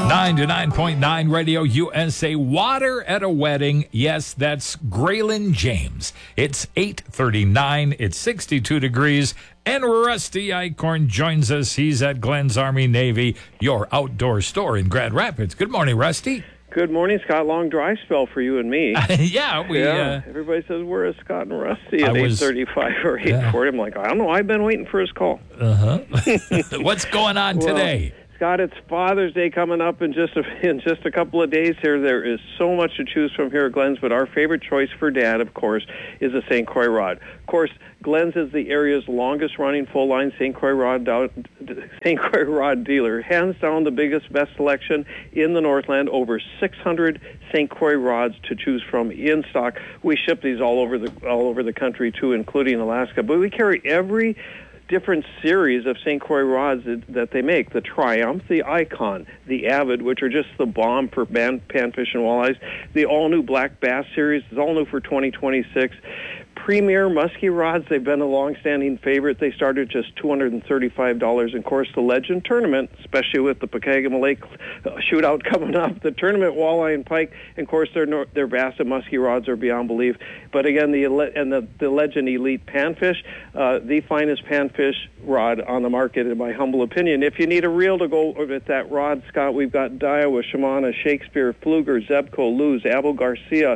99.9 Radio USA. Water at a wedding. Yes, that's Graylin James. It's 8:39. It's 62 degrees. And Rusty Eichhorn joins us. He's at Glenn's Army Navy, your outdoor store in Grand Rapids. Good morning, Rusty. Good morning, Scott. Long dry spell for you and me. Yeah, everybody says, where is Scott and Rusty at 8:35 or 8:40? I'm like, I don't know. I've been waiting for his call. What's going on today? Scott, it's Father's Day coming up in just a couple of days here. There is so much to choose from here at Glenn's, but our favorite choice for Dad, of course, is the St. Croix rod. Of course, Glenn's is the area's longest-running full-line St. Croix rod dealer. Hands down, the biggest, best selection in the Northland. Over 600 St. Croix rods to choose from in stock. We ship these all over the country too, including Alaska. But we carry every different series of St. Croix rods that they make. The Triumph, the Icon, the Avid, which are just the bomb for panfish and walleyes. The all-new Black Bass series is all new for 2026. Premier muskie rods, they've been a long-standing favorite. They start at just $235. And, of course, the Legend Tournament, especially with the Pekagama Lake shootout coming up, the tournament walleye and pike, and, of course, their bass and muskie rods are beyond belief. But, again, the Legend Elite Panfish, the finest panfish rod on the market, in my humble opinion. If you need a reel to go with that rod, Scott, we've got Daiwa, Shimano, Shakespeare, Pfluger, Zebco, Luz, Abel Garcia,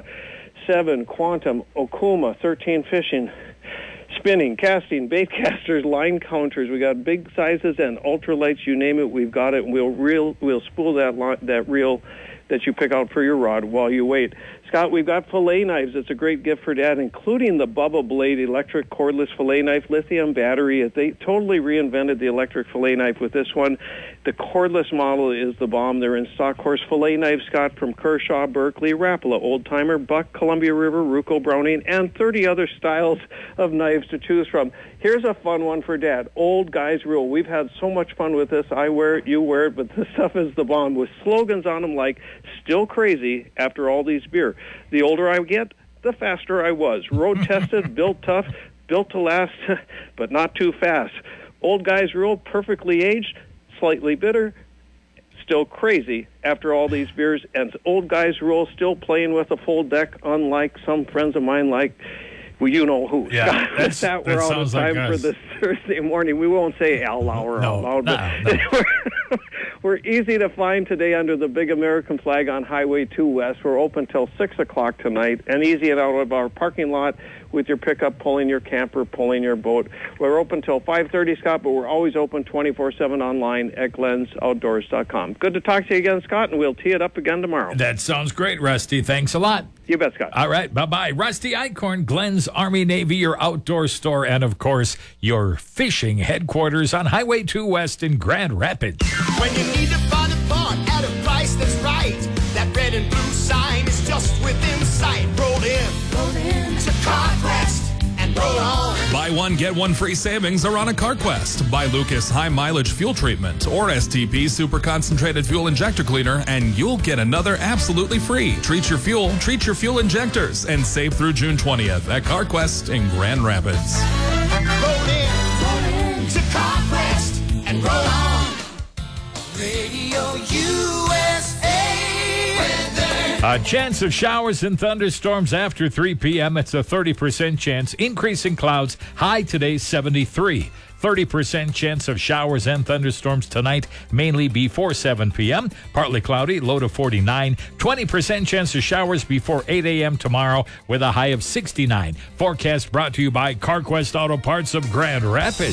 7, Quantum, Okuma, 13 Fishing, spinning, casting, bait casters, line counters. We got big sizes and ultralights, you name it, we've got it. We'll spool that reel that you pick out for your rod while you wait. Scott, we've got fillet knives. It's a great gift for Dad, including the Bubba Blade electric cordless fillet knife, lithium battery. They totally reinvented the electric fillet knife with this one. The cordless model is the bomb. They're in stock. Horse fillet knives, Scott, from Kershaw, Berkeley, Rapala, Old Timer, Buck, Columbia River, Ruco, Browning, and 30 other styles of knives to choose from. Here's a fun one for Dad. Old Guys Rule. We've had so much fun with this. I wear it, you wear it, but this stuff is the bomb with slogans on them like, still crazy after all these beer. The older I get, the faster I was. Road-tested, built tough, built to last, but not too fast. Old Guys Rule, perfectly aged, slightly bitter, still crazy after all these beers. And Old Guys Rule, still playing with a full deck, unlike some friends of mine like, well, you know who. Yeah, we're out of time for this Thursday morning. We won't say Al Lauer out loud, but we're easy to find today under the big American flag on Highway 2 West. We're open till 6 o'clock tonight, and easy out of our parking lot with your pickup, pulling your camper, pulling your boat. We're open till 5:30, Scott, but we're always open 24/7 online at glennsoutdoors.com. Good to talk to you again, Scott, and we'll tee it up again tomorrow. That sounds great, Rusty. Thanks a lot. You bet, Scott. All right, bye-bye. Rusty Eichhorn, Glenn's Army Navy, your outdoor store, and, of course, your fishing headquarters on Highway 2 West in Grand Rapids. When you need to find a part at a price that's right, that red and blue sign is just within sight. Roll in to CarQuest and roll on. Buy one, get one free savings are on a CarQuest. Buy Lucas High Mileage Fuel Treatment or STP Super Concentrated Fuel Injector Cleaner, and you'll get another absolutely free. Treat your fuel injectors, and save through June 20th at CarQuest in Grand Rapids. Roll in to CarQuest and roll on. Radio USA weather. A chance of showers and thunderstorms after 3 p.m. It's a 30% chance. Increasing clouds. High today, 73. 30% chance of showers and thunderstorms tonight, mainly before 7 p.m. Partly cloudy, low to 49. 20% chance of showers before 8 a.m. tomorrow with a high of 69. Forecast brought to you by CarQuest Auto Parts of Grand Rapids.